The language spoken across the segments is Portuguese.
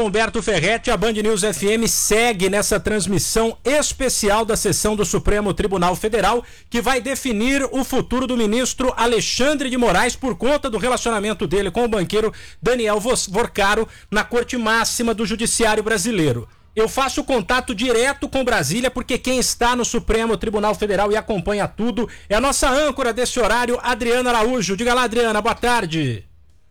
sou Humberto Ferretti. A Band News FM segue nessa transmissão especial da sessão do Supremo Tribunal Federal, que vai definir o futuro do ministro Alexandre de Moraes por conta do relacionamento dele com o banqueiro Daniel Vorcaro na Corte Máxima do Judiciário Brasileiro. Eu faço contato direto com Brasília, porque quem está no Supremo Tribunal Federal e acompanha tudo é a nossa âncora desse horário, Adriana Araújo. Diga lá, Adriana, boa tarde.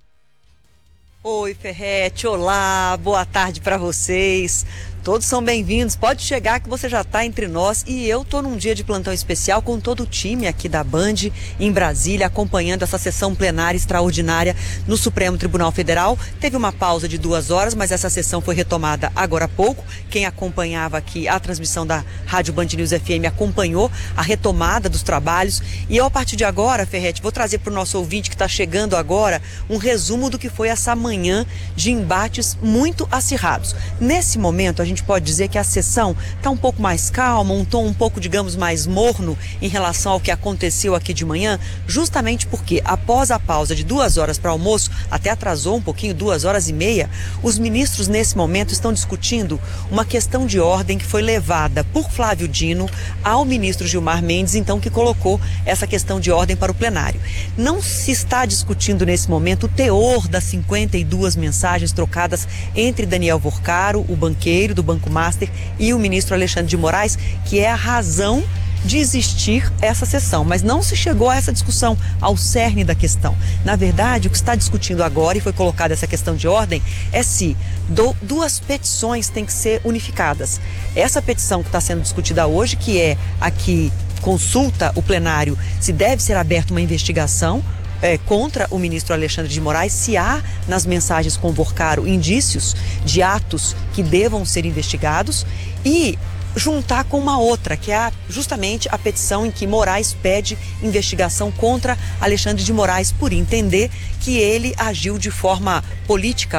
Oi, Ferretti, olá, boa tarde para vocês. Todos são bem-vindos, pode chegar que você já está entre nós e eu estou num dia de plantão especial com todo o time aqui da Band em Brasília, acompanhando essa sessão plenária extraordinária no Supremo Tribunal Federal. Teve uma pausa de 2 horas, mas essa sessão foi retomada agora há pouco. Quem acompanhava aqui a transmissão da Rádio Band News FM acompanhou a retomada dos trabalhos e eu, a partir de agora, Ferretti, vou trazer para o nosso ouvinte que está chegando agora um resumo do que foi essa manhã de embates muito acirrados. Nesse momento, a gente pode dizer que a sessão está um pouco mais calma, um tom um pouco, digamos, mais morno em relação ao que aconteceu aqui de manhã, justamente porque após a pausa de 2 horas para almoço, até atrasou um pouquinho, 2h30, os ministros nesse momento estão discutindo uma questão de ordem que foi levada por Flávio Dino ao ministro Gilmar Mendes, então, que colocou essa questão de ordem para o plenário. Não se está discutindo nesse momento o teor das 52 mensagens trocadas entre Daniel Vorcaro, o banqueiro do Banco Master, e o ministro Alexandre de Moraes, que é a razão de existir essa sessão, mas não se chegou a essa discussão, ao cerne da questão. Na verdade, o que está discutindo agora, e foi colocada essa questão de ordem, é se duas petições têm que ser unificadas. Essa petição que está sendo discutida hoje, que é a que consulta o plenário se deve ser aberta uma investigação contra o ministro Alexandre de Moraes, se há nas mensagens com Vorcaro indícios de atos que devam ser investigados, e juntar com uma outra, que é justamente a petição em que Moraes pede investigação contra Alexandre de Moraes por entender que ele agiu de forma política,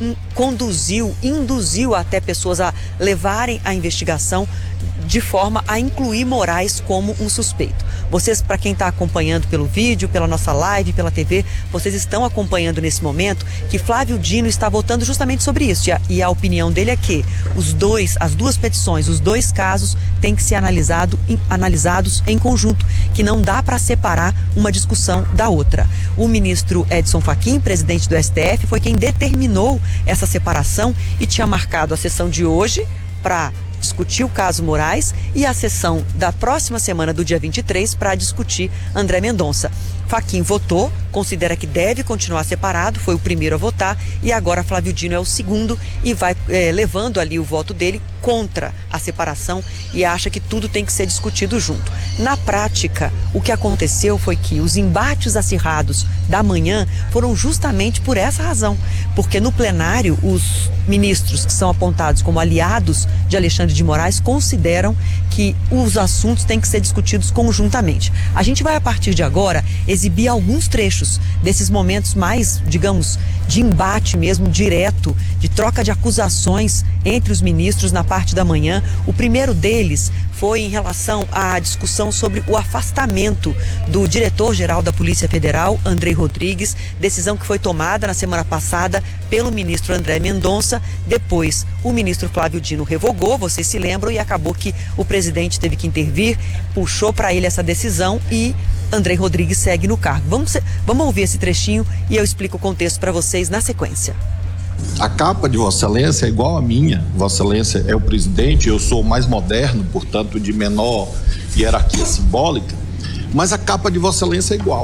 induziu até pessoas a levarem a investigação de forma a incluir Moraes como um suspeito. Vocês, para quem está acompanhando pelo vídeo, pela nossa live, pela TV, vocês estão acompanhando nesse momento que Flávio Dino está votando justamente sobre isso. E a opinião dele é que as duas petições, os dois casos têm que ser analisados em conjunto, que não dá para separar uma discussão da outra. O ministro Edson Fachin, presidente do STF, foi quem determinou essa separação e tinha marcado a sessão de hoje para discutir o caso Moraes e a sessão da próxima semana, do dia 23, para discutir André Mendonça. Fachin votou, considera que deve continuar separado, foi o primeiro a votar, e agora Flávio Dino é o segundo e vai levando ali o voto dele contra a separação e acha que tudo tem que ser discutido junto. Na prática, o que aconteceu foi que os embates acirrados da manhã foram justamente por essa razão, porque no plenário os ministros que são apontados como aliados de Alexandre de Moraes consideram que os assuntos têm que ser discutidos conjuntamente. A gente vai, a partir de agora, exibir alguns trechos desses momentos mais, digamos, de embate mesmo, direto, de troca de acusações entre os ministros na parte da manhã. O primeiro deles foi em relação à discussão sobre o afastamento do diretor-geral da Polícia Federal, Andrei Rodrigues, decisão que foi tomada na semana passada pelo ministro André Mendonça. Depois, o ministro Flávio Dino revogou, vocês se lembram, e acabou que o presidente teve que intervir, puxou para ele essa decisão e Andrei Rodrigues segue no cargo. Vamos ouvir esse trechinho e eu explico o contexto para vocês na sequência. A capa de Vossa Excelência é igual à minha. Vossa Excelência é o presidente, eu sou mais moderno, portanto de menor hierarquia simbólica, mas a capa de Vossa Excelência é igual.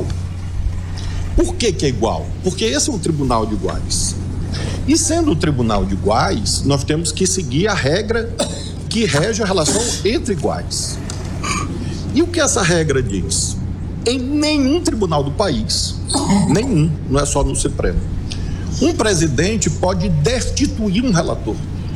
Por que é igual? Porque esse é um tribunal de iguais. E sendo um tribunal de iguais, nós temos que seguir a regra que rege a relação entre iguais. E o que essa regra diz? Em nenhum tribunal do país, nenhum, não é só no Supremo, um presidente pode destituir um relator.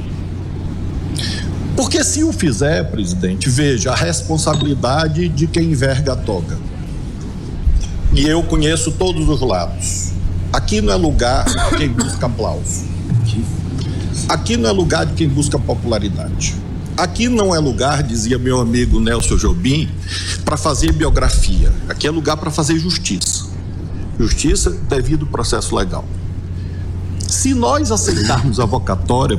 Porque se o fizer, presidente, veja a responsabilidade de quem enverga a toga. E eu conheço todos os lados. Aqui não é lugar de quem busca aplauso. Aqui não é lugar de quem busca popularidade. Aqui não é lugar, dizia meu amigo Nelson Jobim, para fazer biografia. Aqui é lugar para fazer justiça. Justiça devido ao processo legal. Se nós aceitarmos a vocatória